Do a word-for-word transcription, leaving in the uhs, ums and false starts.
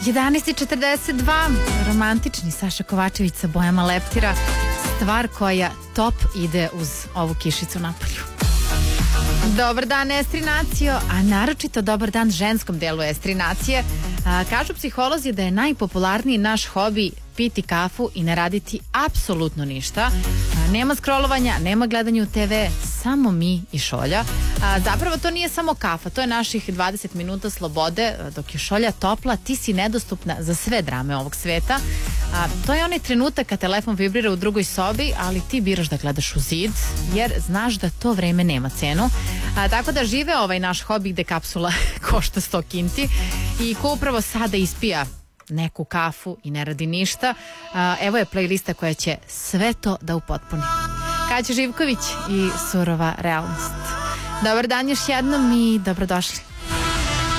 jedanaest i četrdeset dva, romantični Saša Kovačević sa bojama leptira, stvar koja top ide uz ovu kišicu napolju. Dobar dan, Estri Nacijo, a naročito dobar dan ženskom delu Estri Nacije. A, kažu psiholozi da je najpopularniji naš hobi piti kafu i ne raditi apsolutno ništa. A, nema scrollovanja, nema gledanja u te ve, samo mi i šolja. A, zapravo to nije samo kafa, to je naših dvadeset minuta slobode. Dok je šolja topla, ti si nedostupna za sve drame ovog sveta. A, to je onaj trenutak kad telefon vibrira u drugoj sobi, ali ti biraš da gledaš u zid, jer znaš da to vreme nema cenu. A, tako da žive ovaj naš hobi gde kapsula košta sto kinti i ko upravo sada ispija neku kafu i ne radi ništa, a, evo je playlista koja će sve to da upotpuni. Kaća Živković i Surova realnost. Dobar dan još jednom i dobrodošli.